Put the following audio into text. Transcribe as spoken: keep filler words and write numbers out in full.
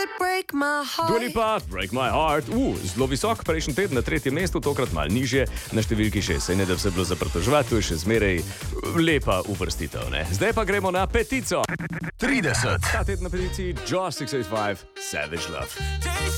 break my heart. Dua Lipa, Break My Heart. Uh, zelo visok, prejšnji teden na tretjem mestu, tokrat malo nižje, na številki šest. Saj ne da vse bilo za pritoževati, to je še zmeraj lepa uvrstitev, ne? Zdaj pa gremo na petico. trideset. Ta teden na peticiji Jaws šest osem pet, Savage Love.